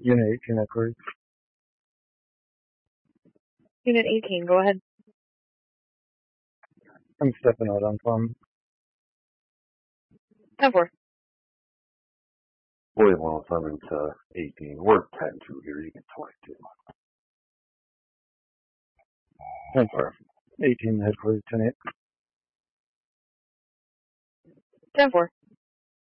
Unit 18 Equity. Unit 18, go ahead. I'm stepping out on farm. 10-4. William 107 to 18. We're 10-2 here. You can 22. 10-4. 18 headquarters 10-8. 10-4.